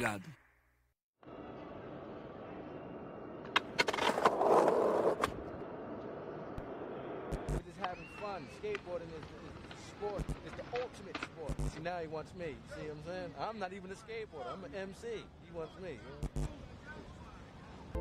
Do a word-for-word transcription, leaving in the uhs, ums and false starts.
ligado? Having fun. Skateboarding is, is, is sport. It's the ultimate sport. See, now he wants me. You see what I'm saying? I'm not even a skateboarder. I'm an M C. He wants me. You know?